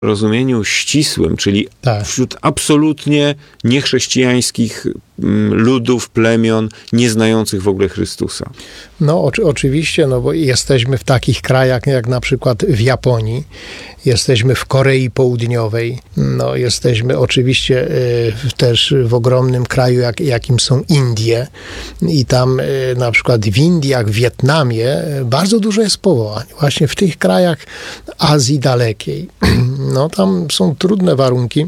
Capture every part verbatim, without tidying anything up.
rozumieniu ścisłym, czyli Tak. wśród absolutnie niechrześcijańskich ludów, plemion, nieznających w ogóle Chrystusa. No oczy, oczywiście, no bo jesteśmy w takich krajach jak na przykład w Japonii, jesteśmy w Korei Południowej, no jesteśmy oczywiście y, też w ogromnym kraju, jak, jakim są Indie i tam y, na przykład w Indiach, w Wietnamie y, bardzo dużo jest powołań. Właśnie w tych krajach Azji Dalekiej. No tam są trudne warunki,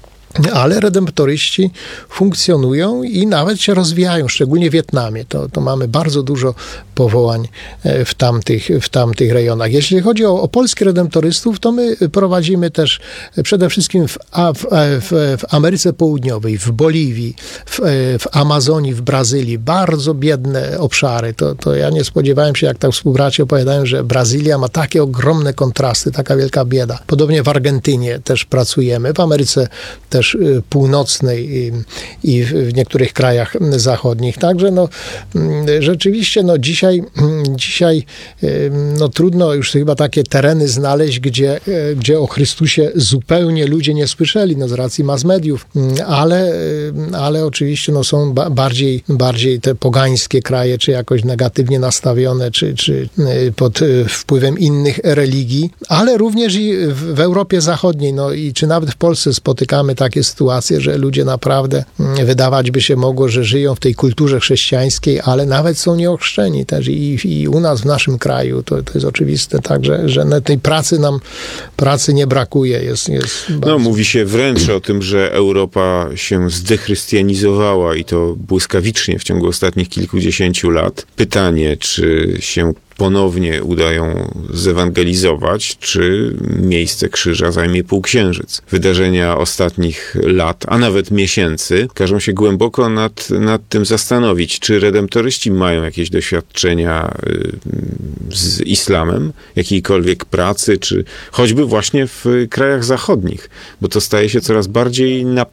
ale redemptoryści funkcjonują i nawet się rozwijają, szczególnie w Wietnamie. To, to mamy bardzo dużo powołań w tamtych, w tamtych rejonach. Jeśli chodzi o, o polskich redemptorystów, to my prowadzimy też przede wszystkim w, w, w, w Ameryce Południowej, w Boliwii, w, w Amazonii, w Brazylii. Bardzo biedne obszary. To, to ja nie spodziewałem się, jak tak współbracia opowiadają, że Brazylia ma takie ogromne kontrasty, taka wielka bieda. Podobnie w Argentynie też pracujemy, w Ameryce też północnej i, i w niektórych krajach zachodnich. Także no, rzeczywiście no, dzisiaj, dzisiaj no, trudno już chyba takie tereny znaleźć, gdzie, gdzie o Chrystusie zupełnie ludzie nie słyszeli, no, z racji mass mediów, ale, ale oczywiście no, są ba- bardziej, bardziej te pogańskie kraje, czy jakoś negatywnie nastawione, czy, czy pod wpływem innych religii, ale również i w, w Europie Zachodniej, no i czy nawet w Polsce spotykamy takie sytuacje, że ludzie naprawdę wydawać by się mogło, że żyją w tej kulturze chrześcijańskiej, ale nawet są nieochrzczeni też i, i u nas w naszym kraju to, to jest oczywiste, także, że na tej pracy nam pracy nie brakuje. Jest, jest bardzo... No, mówi się wręcz o tym, że Europa się zdechrystianizowała i to błyskawicznie w ciągu ostatnich kilkudziesięciu lat. Pytanie, czy się ponownie udają zewangelizować, czy miejsce krzyża zajmie półksiężyc. Wydarzenia ostatnich lat, a nawet miesięcy, każą się głęboko nad, nad tym zastanowić, czy redemptoryści mają jakieś doświadczenia z islamem, jakiejkolwiek pracy, czy choćby właśnie w krajach zachodnich, bo to staje się coraz bardziej na